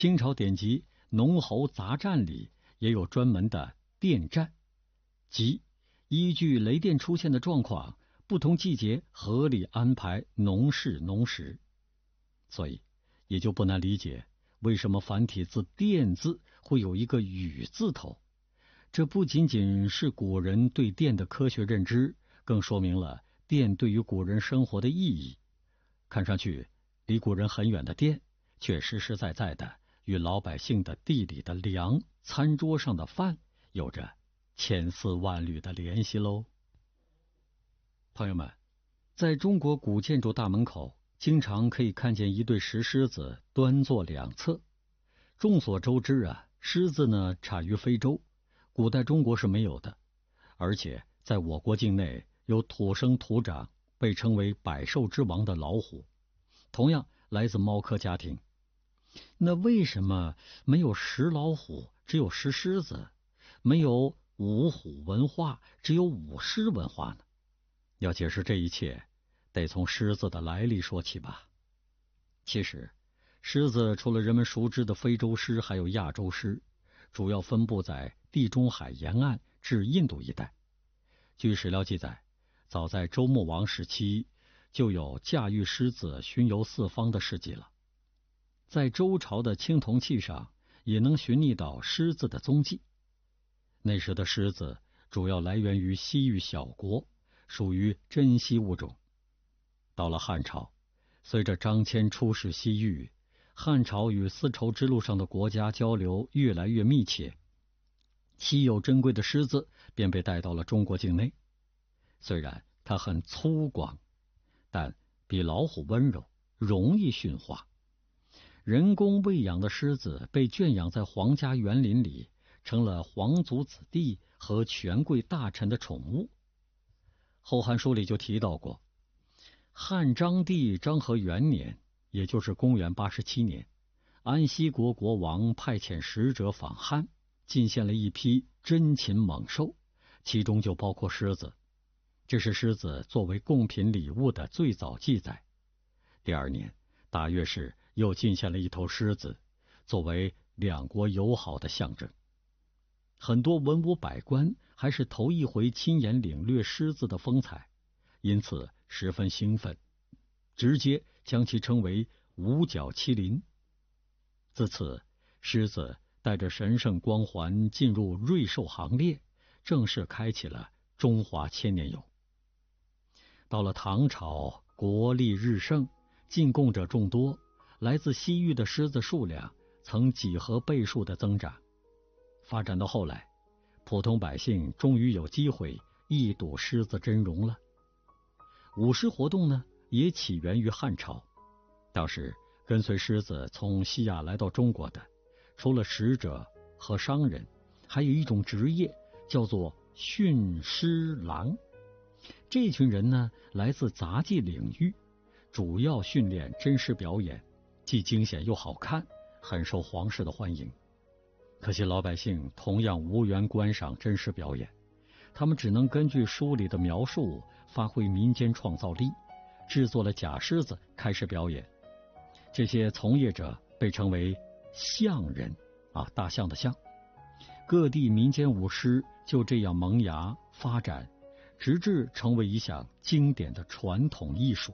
清朝典籍《农侯杂战》里也有专门的电战，即依据雷电出现的状况，不同季节合理安排农事农时。所以也就不难理解为什么繁体字电字会有一个雨字头。这不仅仅是古人对电的科学认知，更说明了电对于古人生活的意义。看上去离古人很远的电，却实实在在的与老百姓的地里的粮、餐桌上的饭有着千丝万缕的联系喽。朋友们，在中国古建筑大门口经常可以看见一对石狮子端坐两侧。众所周知啊，狮子呢产于非洲，古代中国是没有的，而且在我国境内有土生土长被称为百兽之王的老虎，同样来自猫科家庭。那为什么没有石老虎，只有石狮子？没有五虎文化，只有舞狮文化呢？要解释这一切，得从狮子的来历说起吧。其实，狮子除了人们熟知的非洲狮，还有亚洲狮，主要分布在地中海沿岸至印度一带。据史料记载，早在周穆王时期，就有驾驭狮子巡游四方的事迹了。在周朝的青铜器上，也能寻觅到狮子的踪迹。那时的狮子主要来源于西域小国，属于珍稀物种。到了汉朝，随着张骞出使西域，汉朝与丝绸之路上的国家交流越来越密切，稀有珍贵的狮子便被带到了中国境内。虽然它很粗犷，但比老虎温柔，容易驯化。人工喂养的狮子被圈养在皇家园林里，成了皇族子弟和权贵大臣的宠物。《后汉书》里就提到过，汉章帝章和元年，也就是公元87年，安西国国王派遣使者访汉，进献了一批珍禽猛兽，其中就包括狮子。这是狮子作为贡品礼物的最早记载。第二年，大约是又进献了一头狮子，作为两国友好的象征。很多文武百官还是头一回亲眼领略狮子的风采，因此十分兴奋，直接将其称为五角麒麟。自此，狮子带着神圣光环进入瑞兽行列，正式开启了中华千年游。到了唐朝，国力日盛，进贡者众多，来自西域的狮子数量曾几何倍数的增长。发展到后来，普通百姓终于有机会一睹狮子真容了。舞狮活动呢，也起源于汉朝。当时跟随狮子从西亚来到中国的，除了使者和商人，还有一种职业叫做驯狮郎。这群人呢，来自杂技领域，主要训练真狮表演，既惊险又好看，很受皇室的欢迎。可惜老百姓同样无缘观赏真实表演，他们只能根据书里的描述发挥民间创造力，制作了假狮子开始表演。这些从业者被称为象人大象的象。各地民间舞狮就这样萌芽发展，直至成为一项经典的传统艺术。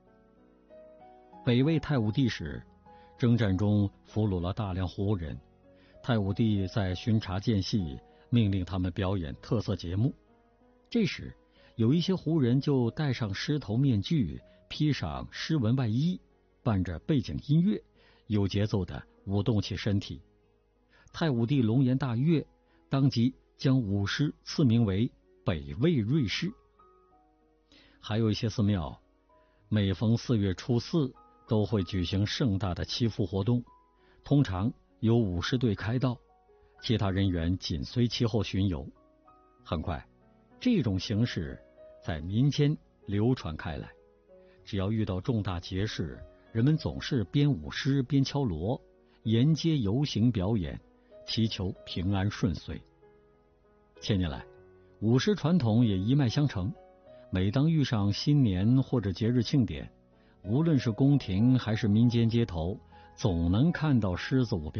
北魏太武帝时，征战中俘虏了大量胡人，太武帝在巡查间隙命令他们表演特色节目。这时有一些胡人就戴上狮头面具，披上狮纹外衣，伴着背景音乐，有节奏地舞动起身体。太武帝龙颜大悦，当即将舞狮赐名为北魏瑞狮。还有一些寺庙每逢4月初4都会举行盛大的祈福活动，通常由舞狮队开道，其他人员紧随其后巡游。很快，这种形式在民间流传开来。只要遇到重大节事，人们总是边舞狮边敲锣，沿街游行表演，祈求平安顺遂。千年来，舞狮传统也一脉相承。每当遇上新年或者节日庆典，无论是宫廷还是民间街头， 总能看到狮子舞